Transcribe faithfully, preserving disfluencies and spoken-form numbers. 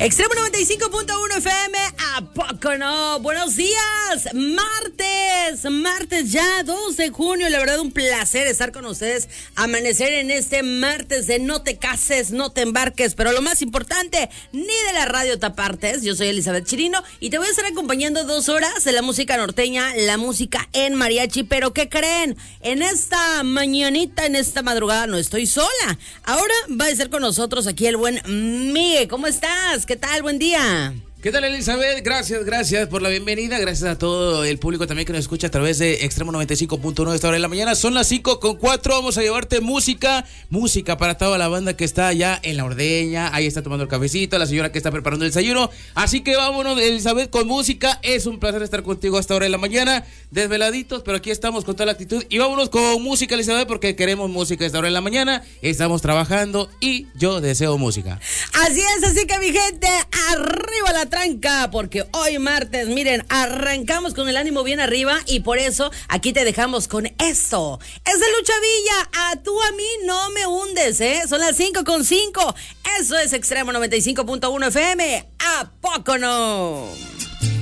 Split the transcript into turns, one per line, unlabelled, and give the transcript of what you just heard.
Extremo noventa y cinco punto uno F M, ¿a poco no? Buenos días, martes, martes ya, dos de junio, la verdad un placer estar con ustedes, amanecer en este martes de no te cases, no te embarques, pero lo más importante, ni de la radio te apartes. Yo soy Elizabeth Chirino y te voy a estar acompañando dos horas de la música norteña, la música en mariachi, pero ¿qué creen? En esta mañanita, en esta madrugada no estoy sola, ahora va a estar con nosotros aquí el buen Miguel. ¿Cómo estás? ¿Qué tal? Buen día.
¿Qué tal, Elizabeth? Gracias, gracias por la bienvenida. Gracias a todo el público también que nos escucha a través de Extremo noventa y cinco punto uno de esta hora de la mañana. Son las cinco con cuatro. Vamos a llevarte música, música para toda la banda que está allá en la ordeña. Ahí está tomando el cafecito, la señora que está preparando el desayuno. Así que vámonos, Elizabeth, con música. Es un placer estar contigo a esta hora de la mañana. Desveladitos, pero aquí estamos con toda la actitud. Y vámonos con música, Elizabeth, porque queremos música a esta hora de la mañana. Estamos trabajando y yo deseo música.
Así es, así que mi gente, arriba la tranca, porque hoy martes, miren, arrancamos con el ánimo bien arriba y por eso aquí te dejamos con esto. Es de Lucha Villa, a tú a mí no me hundes, ¿eh? Son las cinco con cinco. Eso es Extremo noventa y cinco punto uno F M, ¿a poco no?